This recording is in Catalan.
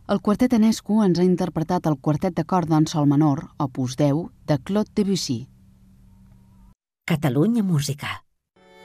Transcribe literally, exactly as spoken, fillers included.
El quartet Enescu ens ha interpretat el quartet de corda en sol menor, opus deu, de Claude Debussy. Catalunya Música.